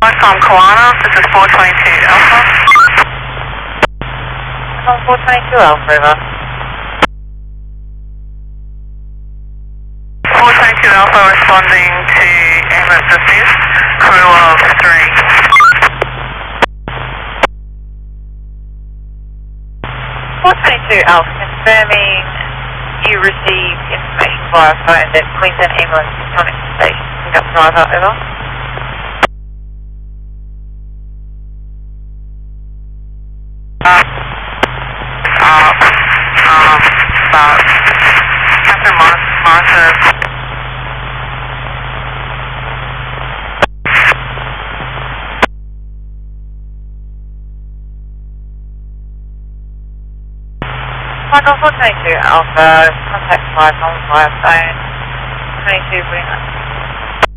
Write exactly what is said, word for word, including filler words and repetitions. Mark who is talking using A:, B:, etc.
A: From Kiwanis, this is four twenty-two Alpha.
B: From four twenty-two Alpha, over.
A: four twenty-two Alpha responding to ambulance assist, crew of three.
B: four twenty-two Alpha, confirming you received information via phone that Queensland Ambulance is on its station. Pick up driver, over.
A: Uh, uh, um, about Captain Martha.
B: Michael four twenty-two Alpha, contact five on via phone, twenty-two, bring up.